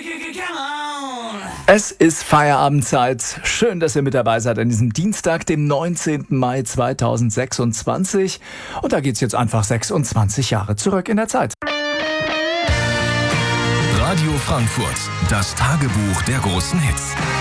Es ist Feierabendzeit. Schön, dass ihr mit dabei seid an diesem Dienstag, dem 19. Mai 2026. Und da geht's jetzt einfach 26 Jahre zurück in der Zeit. Radio Frankfurt, das Tagebuch der großen Hits.